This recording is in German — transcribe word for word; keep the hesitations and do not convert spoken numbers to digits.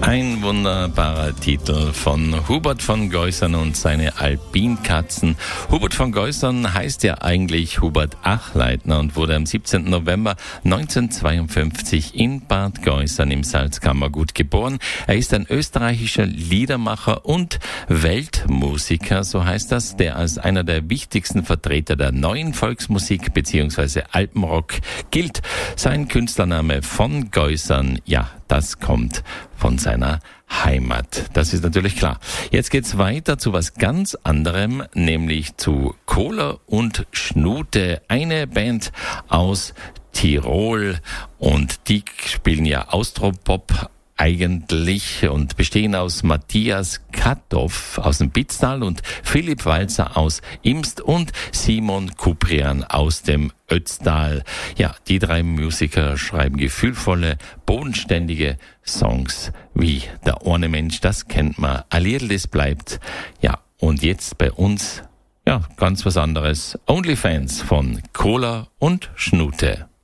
Ein wunderbarer Titel von Hubert von Geusern und seine Alpinkatzen. Hubert von Geusern heißt ja eigentlich Hubert Achleitner und wurde am siebzehnten November neunzehnhundertzweiundfünfzig in Bad Geusern im Salzkammergut geboren. Er ist ein österreichischer Liedermacher und Weltmusiker, so heißt das, der als einer der wichtigsten Vertreter der neuen Volksmusik bzw. Alpenrock gilt. Sein Künstlername von Geusern, ja, das kommt von seiner Heimat. Das ist natürlich klar. Jetzt geht's weiter zu was ganz anderem, nämlich zu Kohler und Schnute, eine Band aus Tirol, und die spielen ja Austropop eigentlich und bestehen aus Matthias Katthoff aus dem Pitztal und Philipp Walzer aus Imst und Simon Kuprian aus dem Ötztal. Ja, die drei Musiker schreiben gefühlvolle, bodenständige Songs wie Der ohne Mensch, das kennt man, Alierl, das bleibt. Ja, und jetzt bei uns, ja, ganz was anderes. Onlyfans von Kohler und Schnute.